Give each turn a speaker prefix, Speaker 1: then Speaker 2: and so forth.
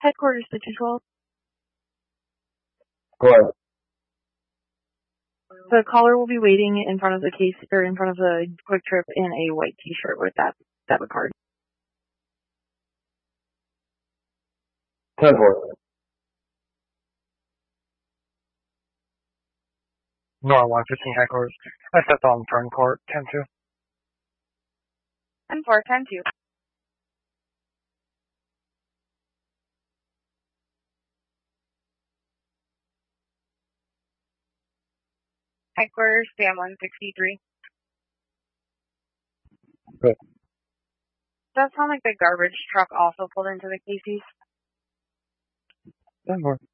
Speaker 1: Headquarters to 212.
Speaker 2: Go ahead.
Speaker 1: The caller will be waiting in front of the case, or in front of the Quick Trip in a white t-shirt with that debit card.
Speaker 2: 10-4.
Speaker 3: Nora 115 headquarters. I stepped on front court, 10-2.
Speaker 1: 10-4, 10-2. Headquarters, Sam 163.
Speaker 2: Good.
Speaker 1: Does that sound like the garbage truck also pulled into the Casey's?
Speaker 3: 10-4.